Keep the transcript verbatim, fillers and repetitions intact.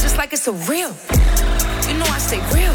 just like it's a real. You know I stay real.